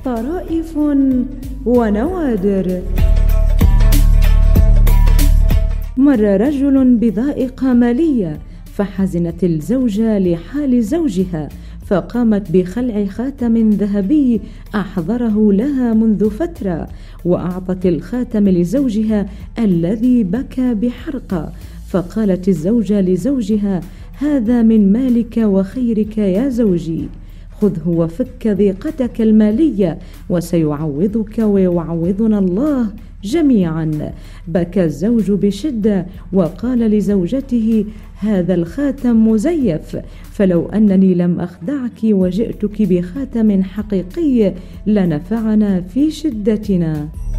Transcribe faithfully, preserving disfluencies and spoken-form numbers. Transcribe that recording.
طرائف ونوادر. مر رجل بضائقة مالية، فحزنت الزوجة لحال زوجها، فقامت بخلع خاتم ذهبي أحضره لها منذ فترة، وأعطت الخاتم لزوجها الذي بكى بحرقة. فقالت الزوجة لزوجها: هذا من مالك وخيرك يا زوجي، خذه وفك ضيقتك المالية وسيعوضك ويعوضنا الله جميعا. بكى الزوج بشدة وقال لزوجته: هذا الخاتم مزيف، فلو أنني لم أخدعك وجئتك بخاتم حقيقي لنفعنا في شدتنا.